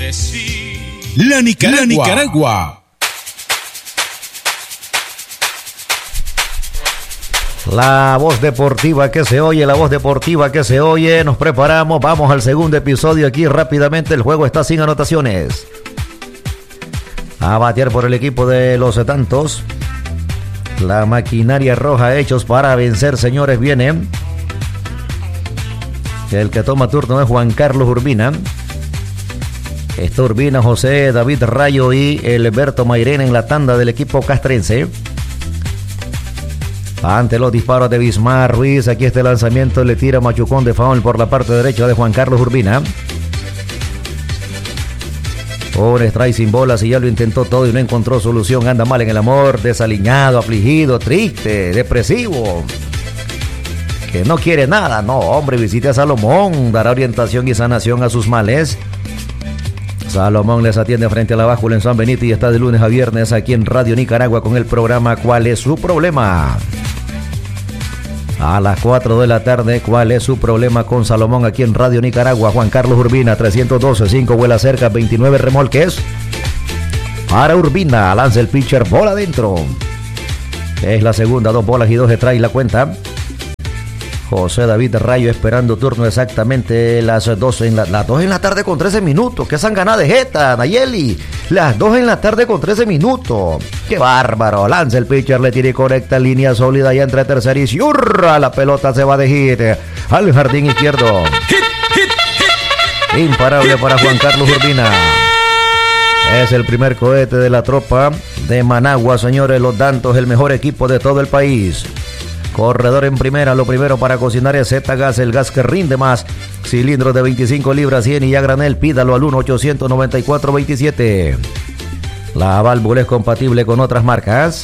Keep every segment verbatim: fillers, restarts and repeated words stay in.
que sí. La Nicaragua. La Nicaragua. La voz deportiva que se oye, la voz deportiva que se oye. Nos preparamos, vamos al segundo episodio aquí rápidamente. El juego está sin anotaciones. A batear por el equipo de los Tantos. La maquinaria roja, hechos para vencer, señores, viene. El que toma turno es Juan Carlos Urbina. Está Urbina, José David Rayo y Alberto Mairena en la tanda del equipo castrense. Ante los disparos de Bismar Ruiz, aquí este lanzamiento, le tira machucón de foul por la parte derecha de Juan Carlos Urbina. Un strike sin bolas y ya lo intentó todo y no encontró solución. Anda mal en el amor, desaliñado, afligido, triste, depresivo. Que no quiere nada. No, hombre, visite a Salomón. Dará orientación y sanación a sus males. Salomón les atiende frente a la báscula en San Benito y está de lunes a viernes aquí en Radio Nicaragua con el programa ¿Cuál es su problema? A las cuatro de la tarde, ¿cuál es su problema con Salomón aquí en Radio Nicaragua? Juan Carlos Urbina, trescientos doce, cinco vuelas cerca, veintinueve remolques. Para Urbina, lanza el pitcher, bola adentro. Es la segunda, dos bolas y dos strikes la cuenta. José David Rayo esperando turno exactamente las dos en la, las dos en la tarde con trece minutos. ¡Qué sanganada de jeta, Nayeli! Las dos en la tarde con trece minutos. ¡Qué bárbaro! Lanza el pitcher, le tira y conecta línea sólida y entre tercera y ¡hurra! La pelota se va de hit al jardín izquierdo. Hit, hit, hit. Imparable para Juan Carlos Urbina. Es el primer cohete de la tropa de Managua, señores. Los Tantos, el mejor equipo de todo el país. Corredor en primera, lo primero para cocinar es Z-Gas, el gas que rinde más. Cilindro de veinticinco libras, cien y a granel, pídalo al uno ochocientos noventa y cuatro veintisiete. La válvula es compatible con otras marcas.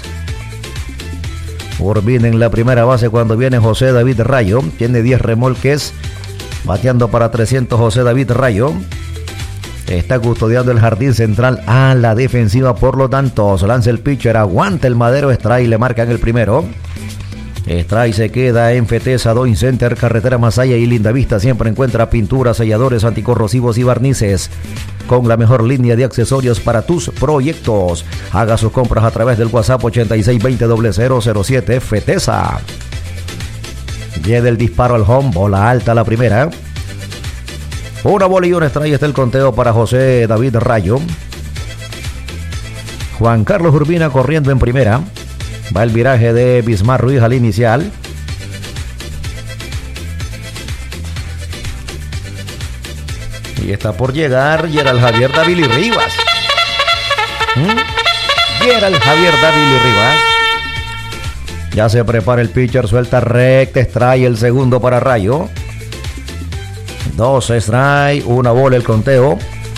Urbina en la primera base cuando viene José David Rayo. Tiene diez remolques, bateando para trescientos José David Rayo. Está custodiando el jardín central a la defensiva por lo tanto. Lanza el pitcher, aguanta el madero, strike, le marcan el primero. Strike se queda en Fetesa, Doing Center, Carretera Masaya y Lindavista. Siempre encuentra pinturas, selladores, anticorrosivos y barnices con la mejor línea de accesorios para tus proyectos. Haga sus compras a través del WhatsApp ochenta y seis veinte cero cero cero siete. Fetesa. Viene el disparo al home, bola alta la primera. Una bola y un strike. Está el conteo para José David Rayo. Juan Carlos Urbina corriendo en primera. Va el viraje de Bismar Ruiz al inicial. Y está por llegar Gerald Javier Dávila Rivas. ¿Mm? Gerald Javier Dávila Rivas. Ya se prepara el pitcher, suelta recta, strike, el segundo para Rayo. Dos strike, una bola el conteo.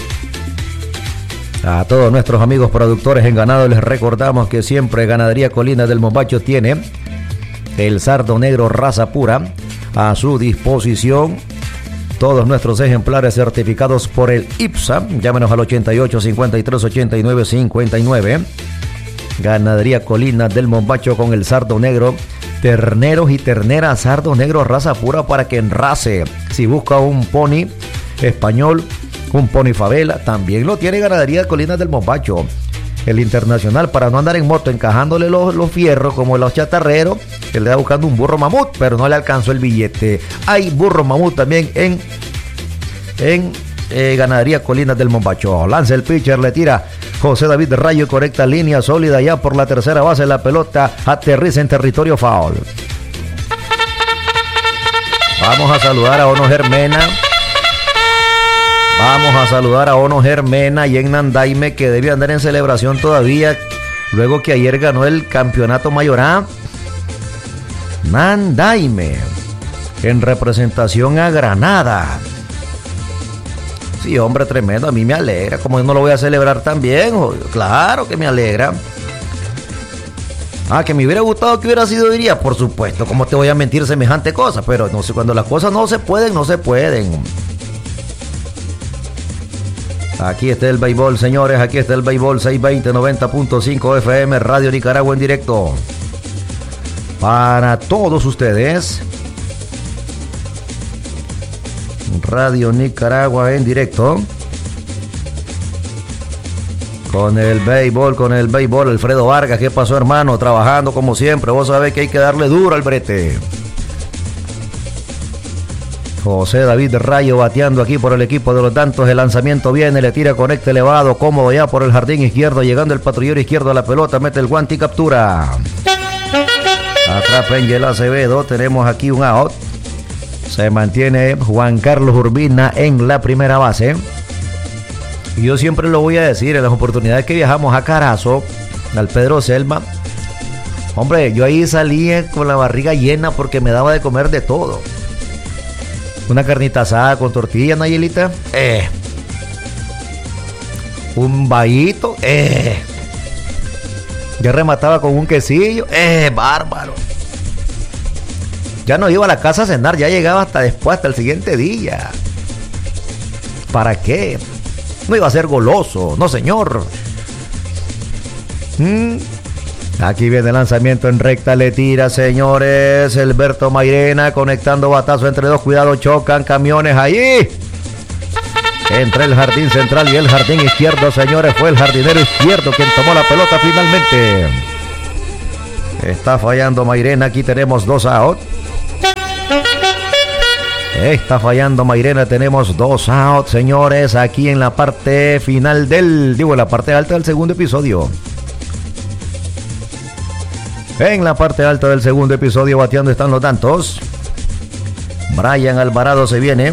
A todos nuestros amigos productores en ganado les recordamos que siempre Ganadería Colinas del Mombacho tiene el sardo negro raza pura a su disposición. Todos nuestros ejemplares certificados por el I P S A. Llámenos al ochenta y ocho, cincuenta y tres, ochenta y nueve, cincuenta y nueve. Ganadería Colinas del Mombacho con el sardo negro. Terneros y terneras sardo negro raza pura para que enrace. Si busca un pony español, un pony favela, también lo tiene Ganadería Colinas del Mombacho. El internacional, para no andar en moto encajándole los, los fierros como los chatarreros, él le está buscando un burro mamut, pero no le alcanzó el billete. Hay burro mamut también en, en eh, Ganadería Colinas del Mombacho. Lanza el pitcher, le tira José David Rayo, correcta línea sólida ya por la tercera base. La pelota aterriza en territorio foul. Vamos a saludar a Ono Germena. Vamos a saludar a Ono Germena y en Nandaime, que debe andar en celebración todavía, luego que ayer ganó el campeonato mayorá. Nandaime, en representación a Granada. Sí, hombre, tremendo, a mí me alegra. Como yo no lo voy a celebrar también, claro que me alegra. Ah, que me hubiera gustado que hubiera sido, diría, por supuesto, ¿cómo te voy a mentir semejante cosa? Pero no sé, cuando las cosas no se pueden, no se pueden. Aquí está el béisbol, señores, aquí está el béisbol. Seiscientos veinte, noventa punto cinco F M, Radio Nicaragua en directo para todos ustedes. Radio Nicaragua en directo. Con el béisbol, con el béisbol, Alfredo Vargas, ¿qué pasó, hermano? Trabajando como siempre, vos sabés que hay que darle duro al brete. José David Rayo bateando aquí por el equipo de los Dantos. El lanzamiento viene, le tira, conecta elevado, cómodo ya por el jardín izquierdo, llegando el patrullero izquierdo a la pelota, mete el guante y captura. Atrapa Angel Acevedo, tenemos aquí un out. Se mantiene Juan Carlos Urbina en la primera base. Y yo siempre lo voy a decir, en las oportunidades que viajamos a Carazo, al Pedro Selma, hombre, yo ahí salía con la barriga llena porque me daba de comer de todo. Una carnita asada con tortilla, Nayelita, eh. Un vallito, eh. Ya remataba con un quesillo, eh, bárbaro. Ya no iba a la casa a cenar, ya llegaba hasta después, hasta el siguiente día. ¿Para qué? No iba a ser goloso, no señor. ¿Mm? Aquí viene el lanzamiento en recta, le tira, señores. Alberto Mairena conectando batazo entre dos, cuidado, chocan camiones ahí. Entre el jardín central y el jardín izquierdo, señores, fue el jardinero izquierdo quien tomó la pelota finalmente. Está fallando Mairena, aquí tenemos dos out. Está fallando Mairena, tenemos dos out, señores, aquí en la parte final del, digo, en la parte alta del segundo episodio. En la parte alta del segundo episodio bateando están los Dantos. Brian Alvarado se viene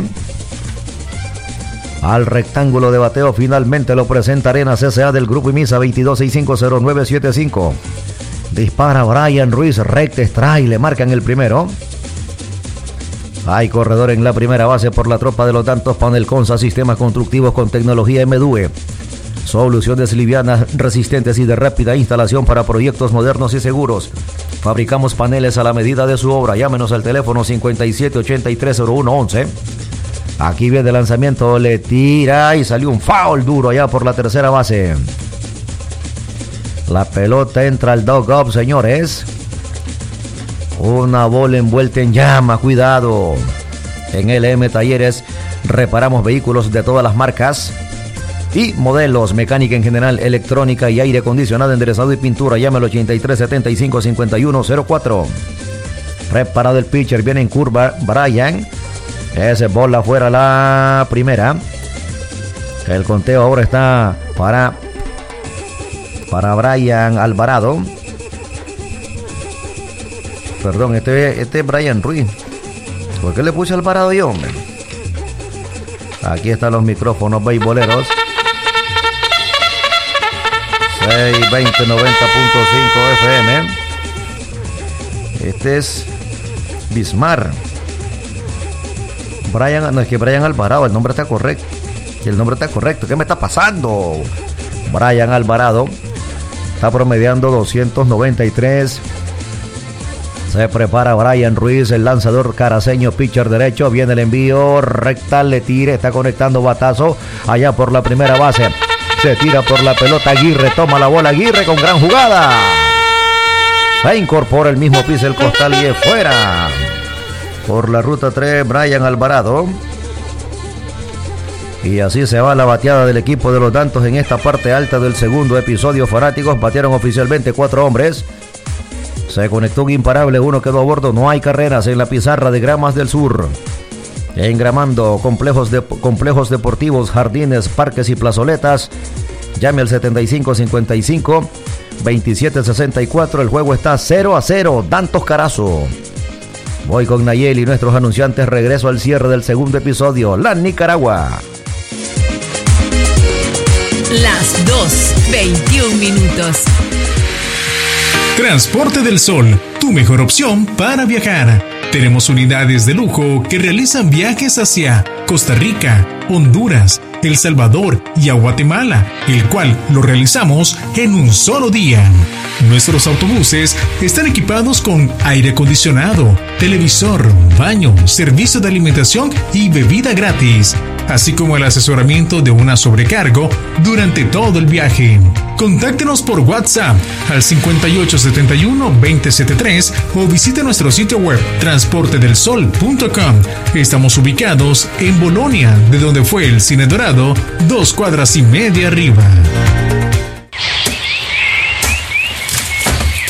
al rectángulo de bateo, finalmente lo presenta Arena C C A del Grupo IMISA veintidós sesenta y cinco cero nueve setenta y cinco. Dispara Brian Ruiz, recta strike, le marcan el primero. Hay corredor en la primera base por la tropa de los Dantos. Panel Consa, sistemas constructivos con tecnología M D U E. Soluciones livianas, resistentes y de rápida instalación para proyectos modernos y seguros. Fabricamos paneles a la medida de su obra. Llámenos al teléfono cincuenta y siete ochenta y tres cero uno once. Aquí viene el lanzamiento, le tira y salió un foul duro allá por la tercera base. La pelota entra al dugout, señores. Una bola envuelta en llama, cuidado. En L M Talleres reparamos vehículos de todas las marcas y modelos, mecánica en general, electrónica y aire acondicionado, enderezado y pintura. Llame al ochenta y tres setenta y cinco cincuenta y uno cero cuatro. Preparado el pitcher, viene en curva Brian. Ese bola fuera la primera. El conteo ahora está para para Brian Alvarado. Perdón, este, este es Brian Ruiz. ¿Por qué le puse Alvarado yo, hombre? Aquí están los micrófonos beisboleros. seiscientos veinte noventa punto cinco F M. Este es Bismar. Brian, no, es que Brian Alvarado, el nombre está correcto. El nombre está correcto. ¿Qué me está pasando? Brian Alvarado está promediando doscientos noventa y tres. Se prepara Brian Ruiz, el lanzador caraceño, pitcher derecho. Viene el envío, recta, le tira, está conectando batazo allá por la primera base. Se tira por la pelota Aguirre, toma la bola Aguirre con gran jugada. Se incorpora el mismo piso el costal y es fuera. Por la ruta tres, Brian Alvarado. Y así se va la bateada del equipo de los Dantos en esta parte alta del segundo episodio. Fanáticos, batearon oficialmente cuatro hombres. Se conectó un imparable, uno quedó a bordo. No hay carreras en la pizarra de Gramas del Sur. Engramando, complejos, de, complejos deportivos, jardines, parques y plazoletas. Llame al setenta y cinco cincuenta y cinco veintisiete sesenta y cuatro. El juego está cero a cero. Dantos Carazo. Voy con Nayel y nuestros anunciantes. Regreso al cierre del segundo episodio. La Nicaragua. Las dos, veintiún minutos. Transporte del Sol, tu mejor opción para viajar. Tenemos unidades de lujo que realizan viajes hacia Costa Rica, Honduras, El Salvador y a Guatemala, el cual lo realizamos en un solo día. Nuestros autobuses están equipados con aire acondicionado, televisor, baño, servicio de alimentación y bebida gratis, así como el asesoramiento de una sobrecargo durante todo el viaje. Contáctenos por WhatsApp al cincuenta y ocho setenta y uno veinte setenta y tres o visite nuestro sitio web transporte del sol punto com. Estamos ubicados en Bolonia, de donde fue el Cine Dorado, dos cuadras y media arriba.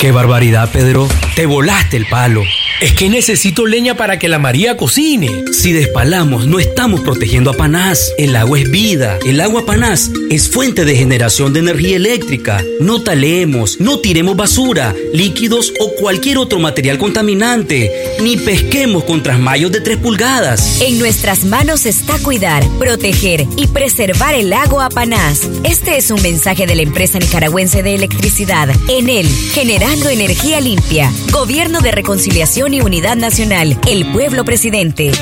¡Qué barbaridad, Pedro! Te volaste el palo. Es que necesito leña para que la María cocine. Si despalamos, no estamos protegiendo a Panás. El agua es vida. El agua Panás es fuente de generación de energía eléctrica. No talemos, no tiremos basura, líquidos o cualquier otro material contaminante. Ni pesquemos con trasmayos de tres pulgadas. En nuestras manos está cuidar, proteger y preservar el agua Panás. Este es un mensaje de la empresa nicaragüense de electricidad. Enel, generando energía limpia. Gobierno de Reconciliación y Unidad Nacional. El pueblo presidente.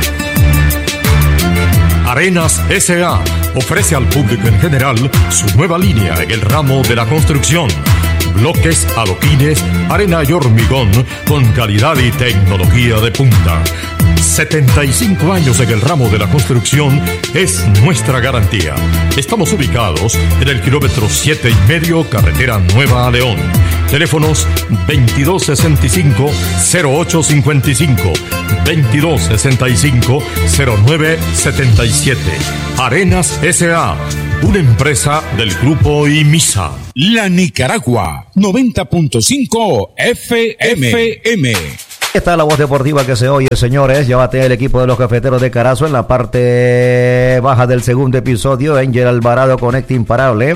Arenas S A ofrece al público en general su nueva línea en el ramo de la construcción. Bloques, adoquines, arena y hormigón con calidad y tecnología de punta. setenta y cinco años en el ramo de la construcción es nuestra garantía. Estamos ubicados en el kilómetro siete y medio, carretera Nueva a León. Teléfonos veintidós sesenta y cinco, cero ocho cincuenta y cinco, veintidós sesenta y cinco, cero nueve setenta y siete. Arenas S A, una empresa del grupo IMISA. La Nicaragua, noventa punto cinco F M. Esta es la voz deportiva que se oye, señores. Ya batea el equipo de los Cafeteros de Carazo en la parte baja del segundo episodio. Angel Alvarado conecta imparable.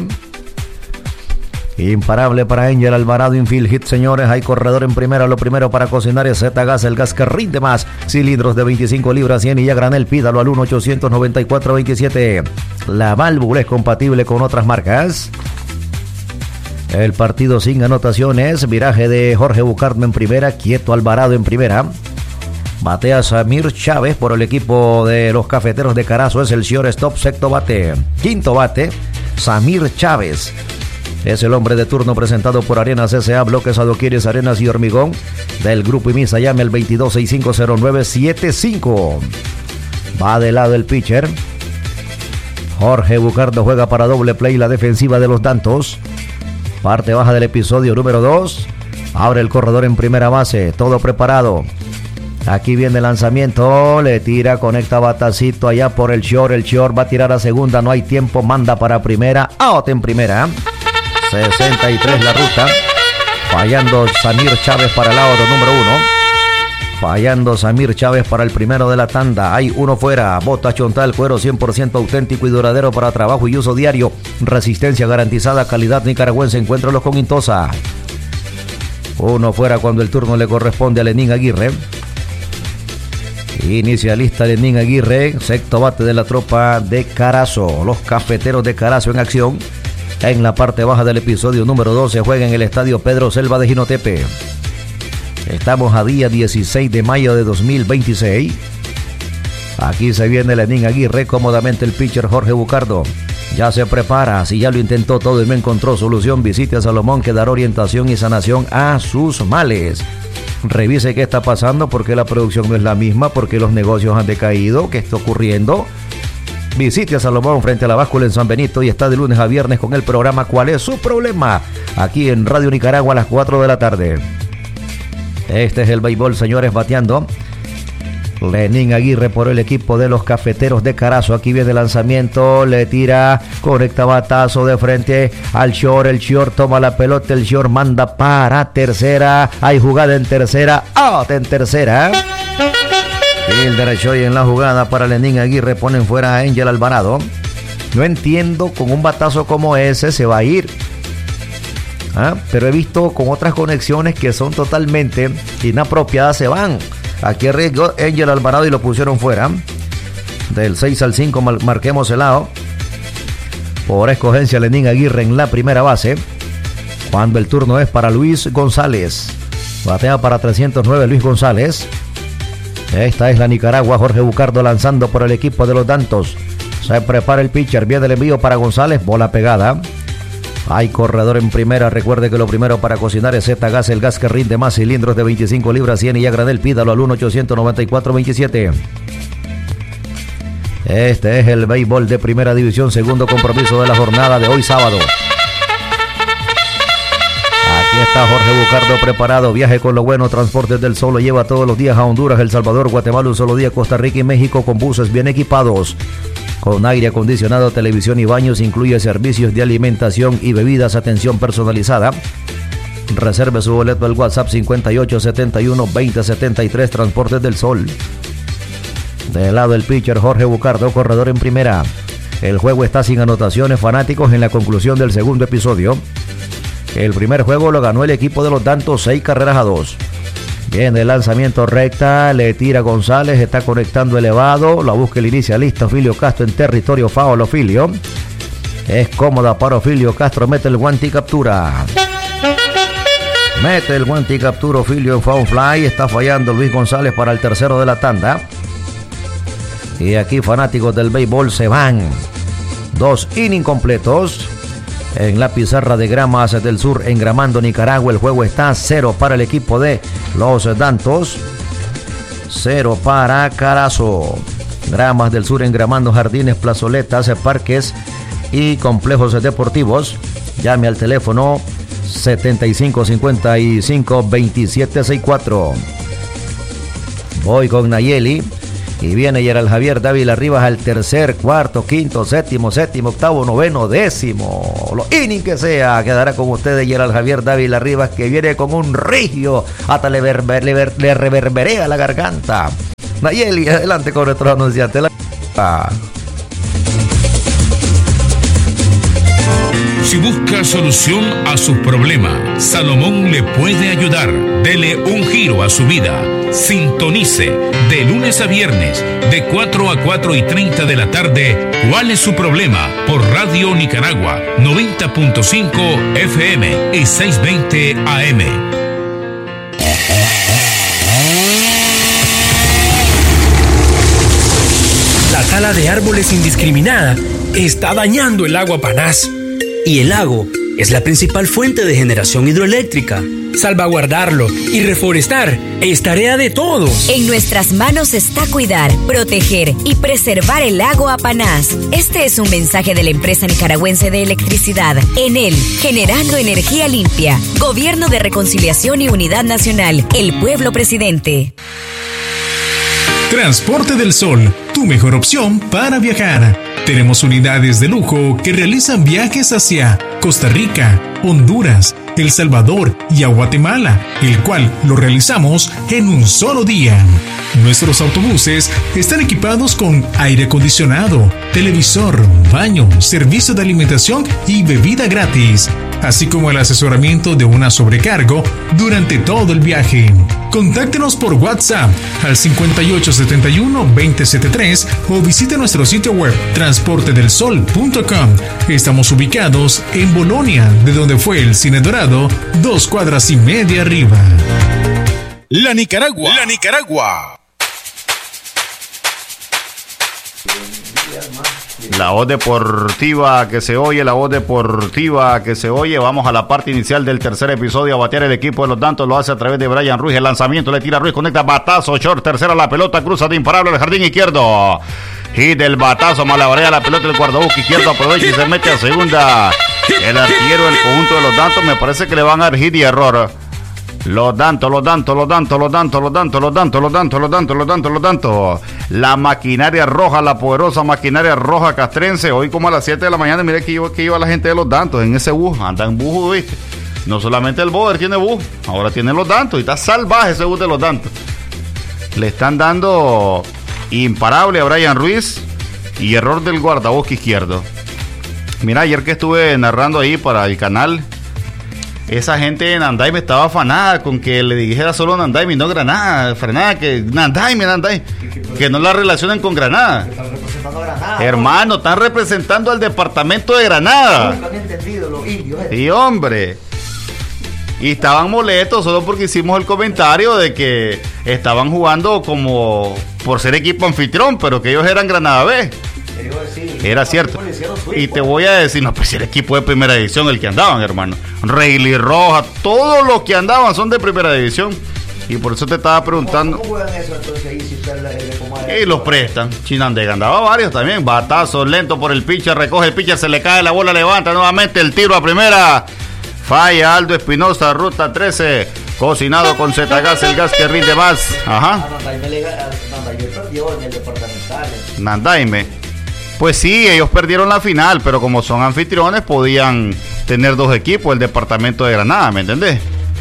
Imparable para Angel Alvarado, infield hit, señores. Hay corredor en primera. Lo primero para cocinar es Z-Gas, el gas que rinde más. Cilindros de veinticinco libras, cien y ya granel. Pídalo al uno ochocientos noventa y cuatro veintisiete. La válvula es compatible con otras marcas. El partido sin anotaciones. Viraje de Jorge Bucardo en primera. Quieto Alvarado en primera. Batea Samir Chávez por el equipo de los Cafeteros de Carazo. Es el shortstop, sexto bate. Quinto bate, Samir Chávez. Es el hombre de turno presentado por Arenas S A. Bloques, adoquines, arenas y hormigón. Del grupo IMISA, llame al veintidós sesenta y cinco, cero nueve setenta y cinco. Va de lado el pitcher. Jorge Bucardo juega para doble play la defensiva de los Dantos. Parte baja del episodio número dos. Abre el corredor en primera base. Todo preparado. Aquí viene el lanzamiento. Le tira, conecta batacito allá por el short. El short va a tirar a segunda. No hay tiempo. Manda para primera. Out en primera. sesenta y tres la ruta. Fallando Samir Chávez para el lado número uno. Fallando Samir Chávez para el primero de la tanda. Hay uno fuera. Bota Chontal, cuero cien por ciento auténtico y duradero para trabajo y uso diario. Resistencia garantizada, calidad nicaragüense. Encuéntralos con Intosa. Uno fuera cuando el turno le corresponde a Lenín Aguirre. Inicialista Lenín Aguirre. Sexto bate de la tropa de Carazo. Los Cafeteros de Carazo en acción. En la parte baja del episodio número dos se juega en el estadio Pedro Selva de Jinotepe. Estamos a día dieciséis de mayo de dos mil veintiséis. Aquí se viene Lenín Aguirre, cómodamente el pitcher Jorge Bucardo. Ya se prepara, si ya lo intentó todo y no encontró solución, visite a Salomón que dará orientación y sanación a sus males. Revise qué está pasando, por qué la producción no es la misma, por qué los negocios han decaído, qué está ocurriendo. Visite a Salomón frente a la báscula en San Benito y está de lunes a viernes con el programa ¿Cuál es su problema? Aquí en Radio Nicaragua a las cuatro de la tarde. Este es el béisbol, señores, bateando Lenín Aguirre por el equipo de los Cafeteros de Carazo. Aquí viene el lanzamiento, le tira, conecta batazo de frente al short, el short toma la pelota, el short manda para tercera, hay jugada en tercera, out en tercera. El derecho y en la jugada para Lenín Aguirre, ponen fuera a Angel Alvarado. No entiendo, con un batazo como ese se va a ir. ¿Ah? Pero he visto con otras conexiones que son totalmente inapropiadas, se van. Aquí arriesgó Angel Alvarado y lo pusieron fuera. Del seis al cinco marquemos el lado. Por escogencia Lenín Aguirre en la primera base. Cuando el turno es para Luis González. Batea para trescientos nueve Luis González. Esta es la Nicaragua. Jorge Bucardo lanzando por el equipo de los Dantos. Se prepara el pitcher. Viene el envío para González. Bola pegada. Hay corredor en primera. Recuerde que lo primero para cocinar es Z-Gas, el gas que rinde más. Cilindros de veinticinco libras, cien y ya granel. Pídalo al uno ochocientos noventa y cuatro veintisiete. Este es el béisbol de primera división. Segundo compromiso de la jornada de hoy sábado. Aquí está Jorge Bucardo preparado. Viaje con lo bueno. Transportes del Sol lo lleva todos los días a Honduras, El Salvador, Guatemala, un solo día, Costa Rica y México, con buses bien equipados. Con aire acondicionado, televisión y baños. Incluye servicios de alimentación y bebidas, atención personalizada. Reserve su boleto al WhatsApp cincuenta y ocho setenta y uno veinte setenta y tres, Transportes del Sol. Del lado del pitcher Jorge Bucardo, corredor en primera. El juego está sin anotaciones, fanáticos, en la conclusión del segundo episodio. El primer juego lo ganó el equipo de los Dantos, seis carreras a dos. Viene el lanzamiento recta, le tira González, está conectando elevado, la busca el inicialista Ofilio Castro en territorio foul. Ofilio es cómoda para Ofilio Castro, mete el guante y captura. Mete el guante y captura Ofilio en foul fly, está fallando Luis González para el tercero de la tanda. Y aquí fanáticos del béisbol se van. Dos innings completos. En la pizarra de Gramas del Sur, en Gramando, Nicaragua, el juego está cero para el equipo de los Dantos, cero para Carazo. Gramas del Sur, en Gramando, jardines, plazoletas, parques y complejos deportivos. Llame al teléfono setenta y cinco cincuenta y cinco veintisiete sesenta y cuatro. Voy con Nayeli. Y viene Gerald Javier Dávila Rivas al tercer, cuarto, quinto, séptimo, séptimo, octavo, noveno, décimo. Lo innings que sea, quedará con ustedes Gerald Javier Dávila Rivas, que viene con un rigio, hasta le, verber, le, ver, le reverberea la garganta. Nayeli, adelante con nuestro anunciante. La... Si busca solución a sus problemas, Salomón le puede ayudar. Dele un giro a su vida. Sintonice de lunes a viernes de cuatro a cuatro y treinta de la tarde. ¿Cuál es su problema? Por Radio Nicaragua noventa punto cinco F M y seiscientos veinte A M. La tala de árboles indiscriminada está dañando el agua Panás. Y el lago es la principal fuente de generación hidroeléctrica. Salvaguardarlo y reforestar es tarea de todos. En nuestras manos está cuidar, proteger y preservar el lago Apanás. Este es un mensaje de la empresa nicaragüense de electricidad, Enel, generando energía limpia. Gobierno de Reconciliación y Unidad Nacional, el pueblo presidente. Transporte del Sol, tu mejor opción para viajar. Tenemos unidades de lujo que realizan viajes hacia Costa Rica, Honduras, El Salvador y a Guatemala, el cual lo realizamos en un solo día. Nuestros autobuses están equipados con aire acondicionado, televisor, baño, servicio de alimentación y bebida gratis, así como el asesoramiento de una sobrecargo durante todo el viaje. Contáctenos por WhatsApp al cincuenta y ocho setenta y uno veinte setenta y tres o visite nuestro sitio web transporte del sol punto com. Estamos ubicados en Bolonia, de donde fue el Cine Dorado, dos cuadras y media arriba. La Nicaragua, la Nicaragua. La voz deportiva que se oye, la voz deportiva que se oye. Vamos a la parte inicial del tercer episodio. A batear el equipo de los Dantos, lo hace a través de Brian Ruiz. El lanzamiento le tira Ruiz, conecta batazo, short, tercera la pelota, cruza de imparable al jardín izquierdo. Y del batazo, malabrea la pelota, el guardabosque izquierdo aprovecha y se mete a segunda. El artillero del conjunto de los Dantos, me parece que le van a dar hit y error. Los Dantos, los Dantos, los Dantos, los Dantos, los Dantos, los Dantos, los Dantos, los Dantos, los Dantos, los Dantos. La maquinaria roja, la poderosa maquinaria roja castrense. Hoy como a las siete de la mañana, mire que iba, que iba la gente de los Dantos en ese bus. Anda en bus, ¿viste? No solamente el Boder tiene bus, ahora tiene los Dantos. Y está salvaje ese bus de los Dantos. Le están dando imparable a Brian Ruiz y error del guardabosque izquierdo. Mira, ayer que estuve narrando ahí para el canal, esa gente de Nandaime estaba afanada con que le dijera solo Nandaime y no Granada. Frenada, que Nandaime, Nandaime, que no la relacionen con Granada. Están representando a Granada. Hermano, están representando al departamento de Granada. Nunca han entendido los indios. Eh. Sí, hombre. Y estaban molestos solo porque hicimos el comentario de que estaban jugando como por ser equipo anfitrión, pero que ellos eran Granada B. Era cierto. Y te voy a decir, no, pues el equipo de primera división el que andaban, hermano. Rayleigh Rojas, todos los que andaban son de primera división. Y por eso te estaba preguntando. ¿Cómo juegan eso entonces ahí si usted le, y los prestan. Chinandega andaba varios también. Batazo lento por el pitcher, recoge el pitcher, se le cae la bola, levanta nuevamente el tiro a primera. Falla Aldo Espinosa, ruta trece. Cocinado con Zetagas, el gas que rinde más. Ajá. Nandaime perdió en el departamental. Nandaime. Pues sí, ellos perdieron la final, pero como son anfitriones podían tener dos equipos, el departamento de Granada, ¿me entendés?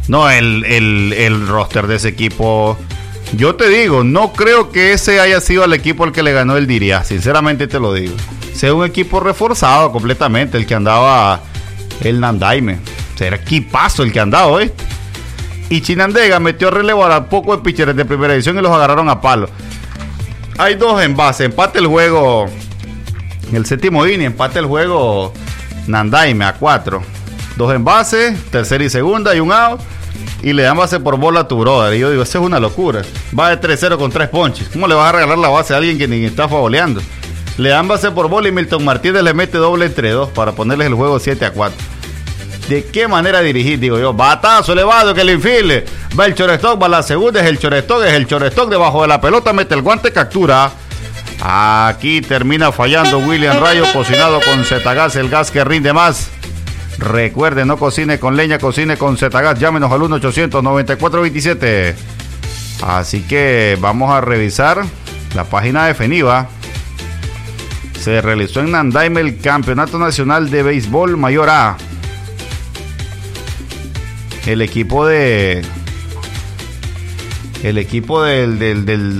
No, el, el, el roster de ese equipo, yo te digo, no creo que ese haya sido el equipo al que le ganó el Diria, sinceramente te lo digo. Sea un equipo reforzado completamente, el que andaba el Nandaime. Era equipazo el que andaba, ¿eh? Y Chinandega metió relevo a poco de pitchers de primera edición y los agarraron a palo. Hay dos en base, empate el juego, el séptimo inning, empate el juego Nandaime a cuatro. Dos en base, tercera y segunda y un out. Y le dan base por bola a tu brother. Y yo digo, eso es una locura. Va de tres cero con tres ponches. ¿Cómo le vas a regalar la base a alguien que ni está favoleando? Le dan base por bola y Milton Martínez le mete doble entre dos para ponerles el juego siete a cuatro. ¿De qué manera dirigir? Digo yo, batazo elevado que el infile. Va el shortstop, va la segunda, es el shortstop, es el shortstop debajo de la pelota, mete el guante, captura. Aquí termina fallando William Rayo, cocinado con Zetagas, el gas que rinde más. Recuerde, no cocine con leña, cocine con Zetagas. Llámenos al uno ochocientos noventa y cuatro veintisiete. Así que vamos a revisar la página de FENIVA. Se realizó en Nandaime el Campeonato Nacional de Béisbol Mayor A. El equipo de... El equipo del, del, del